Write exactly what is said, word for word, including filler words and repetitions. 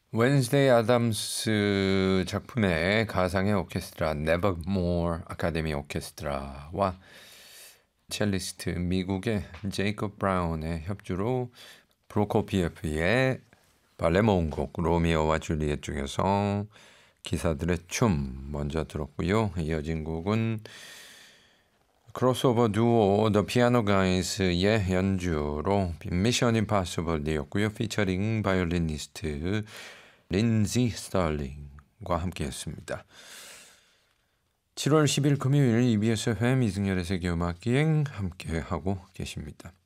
웬스데이 아담스 작품의 가상의 오케스트라 네버모어 아카데미 오케스트라와 첼리스트 미국의 제이콥 브라운의 협주로 프로코피예프의 발레 모음곡 로미오와 줄리엣 중에서 기사들의 춤 먼저 들었고요. 이어진 곡은 크로스오버 두오 더 피아노 가이즈의 연주로 미션 임파서블이었고요. 피처링 바이올리니스트 린지 스털링과 함께했습니다. 칠월 십일 금요일 이비에스 에프엠 이승열의 세계음악기행 함께하고 계십니다.